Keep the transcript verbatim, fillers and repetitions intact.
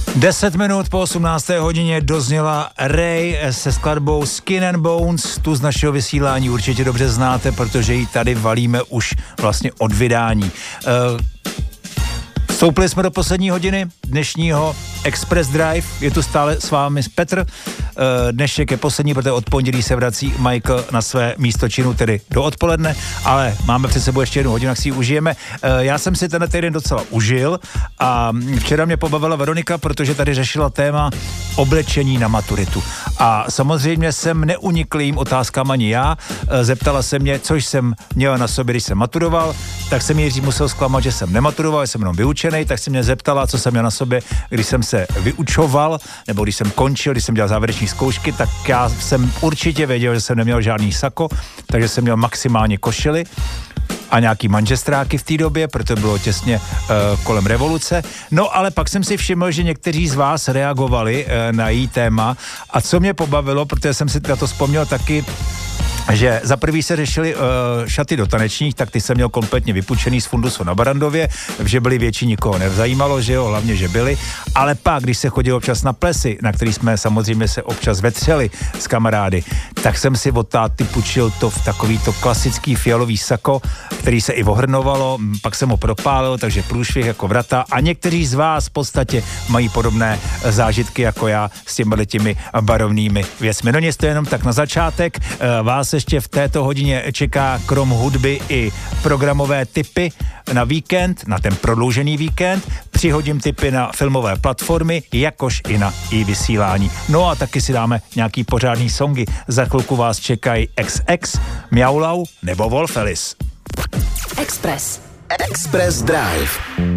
Deset minut po osmnácté hodině dozněla Ray se skladbou Skin and Bones. Tu z našeho vysílání určitě dobře znáte, protože ji tady valíme už vlastně od vydání. Uh, Vstoupili jsme do poslední hodiny dnešního Express Drive. Je tu stále s vámi Petr. Dnešek je poslední, protože od pondělí se vrací Michael na své místo činu, tedy do odpoledne, ale máme před sebou ještě jednu hodinu, jak si ji užijeme. Já jsem si tenhle týden docela užil a včera mě pobavila Veronika, protože tady řešila téma oblečení na maturitu. A samozřejmě jsem neunikl jim otázkám ani já. Zeptala se mě, což jsem měl na sobě, když jsem maturoval, tak jsem jí musel zklamat, že jsem nematuroval, jsem jenom vyučený, tak se mě zeptala, co jsem měl na sobě, když jsem se vyučoval, nebo když jsem končil, když jsem dělal závěreční zkoušky, tak já jsem určitě věděl, že jsem neměl žádný sako, takže jsem měl maximálně košily a nějaký manžestráky v té době, protože bylo těsně uh, kolem revoluce. No ale pak jsem si všiml, že někteří z vás reagovali uh, na její téma a co mě pobavilo, protože jsem si na to vzpomněl taky, že za prvý se řešily uh, šaty do tanečních, tak ty jsem měl kompletně vypučený z fundusu na Barandově, že byly větší, nikoho nezajímalo, že jo, hlavně, že byly, ale pak, když se chodilo občas na plesy, na který jsme samozřejmě se občas vetřeli s kamarády, tak jsem si od táty půjčil to v takový to klasický fialový sako, který se i ohrnovalo, pak jsem ho propálil, takže průšvih jako vrata a někteří z vás v podstatě mají podobné zážitky jako já s těmi těmi barovnými věcmi. No nic, to jenom tak na začátek, vás ještě v této hodině čeká krom hudby i programové tipy na víkend, na ten prodloužený víkend. Přihodím tipy na filmové platformy, jakož i na i vysílání. No a taky si dáme nějaký pořádný songy. Za chvilku vás čekají X X, Miaulau nebo Wolf Alice. Express. Express Drive.